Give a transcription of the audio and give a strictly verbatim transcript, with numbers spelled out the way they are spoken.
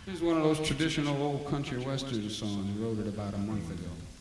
Here's one of those traditional old country western songs. He wrote it about a month ago.